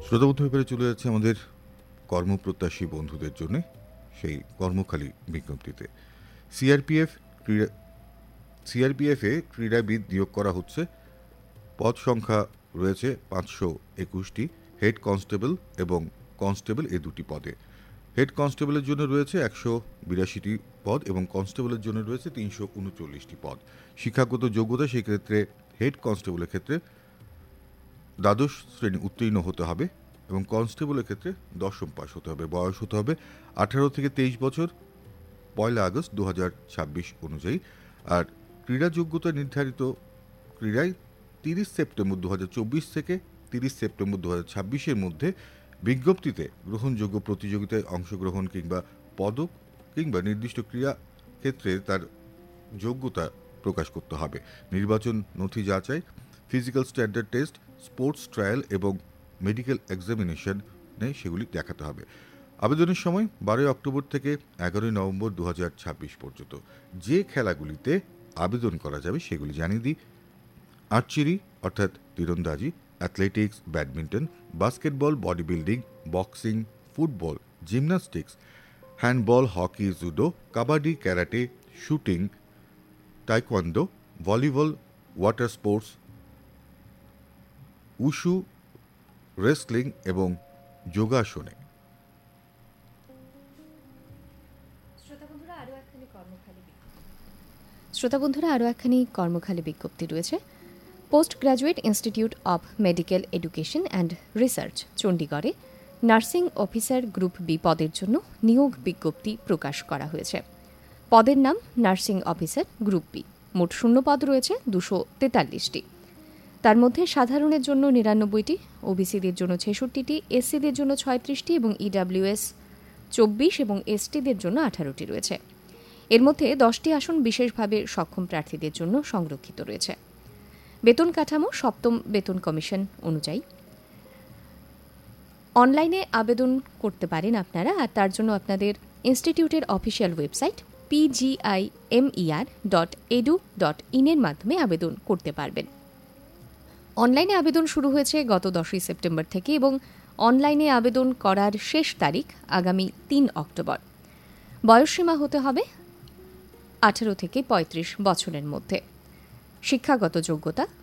শ্রোতাবন্ধু ব্যাপারে চলে যাচ্ছে আমাদের কর্মপ্রত্যাশী বন্ধুদের জন্য সেই কর্মখালী বিজ্ঞপ্তিতে। সিআরপিএফ ক্রীড়া সিআরপিএফে ক্রীড়াবিদ নিয়োগ করা হচ্ছে। পদ সংখ্যা রয়েছে 521টি। হেড কনস্টেবল এবং কনস্টেবল এই দুটি পদে। হেড কনস্টেবলের জন্য রয়েছে 182টি পদ এবং কনস্টেবলের জন্য রয়েছে 339টি পদ। শিক্ষাগত যোগ্যতা সেক্ষেত্রে হেড কনস্টেবলের ক্ষেত্রে দ্বাদশ শ্রেণী উত্তীর্ণ হতে হবে এবং কনস্টেবলের ক্ষেত্রে 10ম পাস হতে হবে। বয়স হতে হবে 18 থেকে 23 বছর, 1 আগস্ট 2026 অনুযায়ী। আর ক্রীড়া যোগ্যতা নির্ধারিত ক্রীড়ায় 30 সেপ্টেম্বর 2024 থেকে 30 সেপ্টেম্বর 2026 মধ্যে বিজ্ঞপ্তিতে গ্রহণযোগ্য প্রতিযোগিতায় অংশগ্রহণ কিংবা পদক কিংবা নির্দিষ্ট ক্রীড়া ক্ষেত্রে তার যোগ্যতা প্রকাশ করতে হবে। নির্বাচন নথি যাচাই, physical standard test, sports trial এবং মেডিকেল এক্সামিনেশনে সেগুলি দেখাতে হবে। আবেদনের সময় 12 অক্টোবর থেকে 11 নভেম্বর 2026 পর্যন্ত। যে খেলাগুলিতে আবেদন করা যাবে সেগুলি জানিয়ে দিই: আর্চারি অর্থাৎ তীরন্দাজি, athletics, badminton, basketball, body building, boxing, football, gymnastics, handball, hockey, judo, kabaddi, karate, shooting, taekwondo, volleyball, water sports, wushu, wrestling এবং যোগাসনে। শ্রোতাবন্ধুরা আরও একখানি কর্মখালী বিজ্ঞপ্তি রয়েছে। Post graduate institute of medical education and research চণ্ডীগড়ে nursing officer group B পদের জন্য নিয়োগ বিজ্ঞপ্তি প্রকাশ করা হয়েছে। পদের নাম নার্সিং অফিসার গ্রুপ বি। মোট শূন্য পদ রয়েছে 243টি। তার মধ্যে সাধারণের জন্য 99টি, ওবিসিদের জন্য 66টি, এসসিদের জন্য 36টি এবং ইডাব্লিউএস 24 এবং এসটিদের জন্য 18টি রয়েছে। এর মধ্যে 10টি আসন বিশেষভাবে সক্ষম প্রার্থীদের জন্য সংরক্ষিত রয়েছে। বেতন কাঠামো 7ম বেতন কমিশন অনুযায়ী। অনলাইনে আবেদন করতে পারেন আপনারা, আর তার জন্য আপনাদের ইনস্টিটিউটের অফিসিয়াল ওয়েবসাইট pgimer.edu.in এর মাধ্যমে আবেদন করতে পারবেন। অনলাইনে আবেদন শুরু হয়েছে গত 10ই সেপ্টেম্বর থেকে এবং অনলাইনে আবেদন করার শেষ তারিখ আগামী 3 অক্টোবর। বয়সসীমা হতে হবে 18 থেকে 35 বছরের মধ্যে। শিক্ষাগত যোগ্যতা